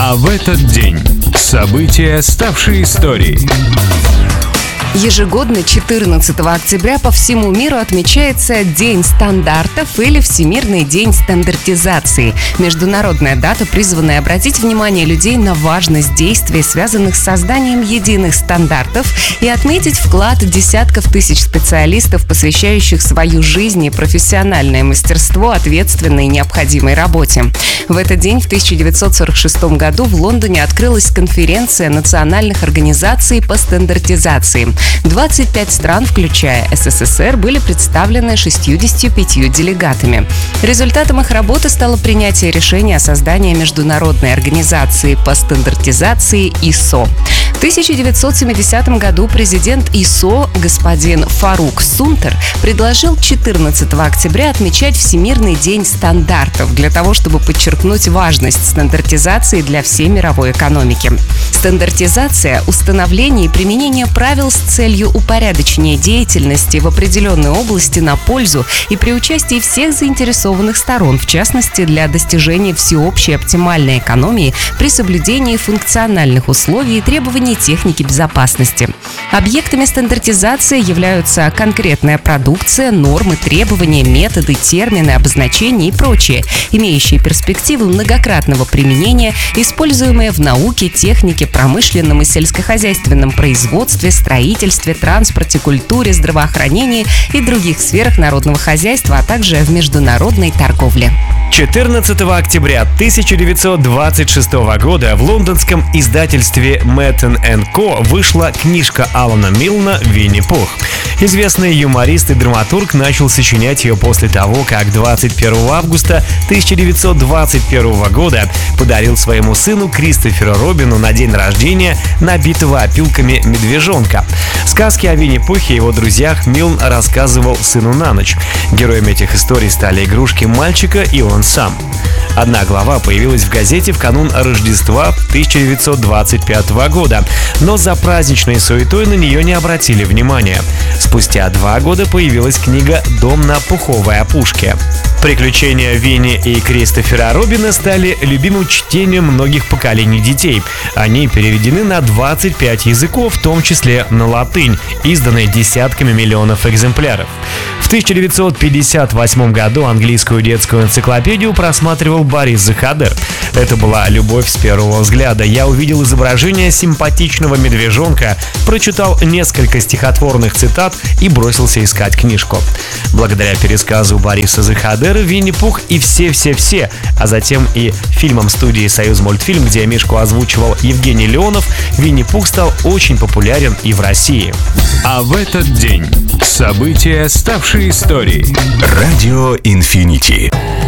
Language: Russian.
А в этот день события, ставшие историей. Ежегодно 14 октября по всему миру отмечается День стандартов или Всемирный день стандартизации. Международная дата, призванная обратить внимание людей на важность действий, связанных с созданием единых стандартов, и отметить вклад десятков тысяч специалистов, посвящающих свою жизнь и профессиональное мастерство ответственной и необходимой работе. В этот день, в 1946 году, в Лондоне открылась конференция национальных организаций по стандартизации. 25 стран, включая СССР, были представлены 65 делегатами. Результатом их работы стало принятие решения о создании международной организации по стандартизации ИСО. В 1970 году президент ИСО господин Фарук Сунтер предложил 14 октября отмечать Всемирный день стандартов для того, чтобы подчеркнуть важность стандартизации для всей мировой экономики. Стандартизация – установление и применение правил с целью упорядочения деятельности в определенной области на пользу и при участии всех заинтересованных сторон, в частности, для достижения всеобщей оптимальной экономии при соблюдении функциональных условий и требований техники безопасности. Объектами стандартизации являются конкретная продукция, нормы, требования, методы, термины, обозначения и прочее, имеющие перспективу многократного применения, используемые в науке, технике, промышленном и сельскохозяйственном производстве, строительстве, транспорте, культуре, здравоохранении и других сферах народного хозяйства, а также в международной торговле. 14 октября 1926 года в лондонском издательстве Мэттон & Ко вышла книжка Алана Милна «Винни-Пух». Известный юморист и драматург начал сочинять ее после того, как 21 августа 1921 года подарил своему сыну Кристоферу Робину на день рождения набитого опилками медвежонка. Сказки о Винни-Пухе и его друзьях Милн рассказывал сыну на ночь. Героями этих историй стали игрушки мальчика и он сам. Одна глава появилась в газете в канун Рождества 1925 года, но за праздничной суетой на нее не обратили внимания. Спустя 2 года появилась книга «Дом на пуховой опушке». Приключения Винни и Кристофера Робина стали любимым чтением многих поколений детей. Они переведены на 25 языков, в том числе на латынь, изданные десятками миллионов экземпляров. В 1958 году английскую детскую энциклопедию просматривал Борис Захадер. Это была любовь с первого взгляда. Я увидел изображение симпатичного медвежонка, прочитал несколько стихотворных цитат и бросился искать книжку. Благодаря пересказу Бориса Захадера «Винни-Пух» и все-все-все, а затем и фильмом студии «Союзмультфильм», где Мишку озвучивал Евгений Леонов, «Винни-Пух» стал очень популярен и в России. А в этот день события, ставшие историей. Радио Инфинити.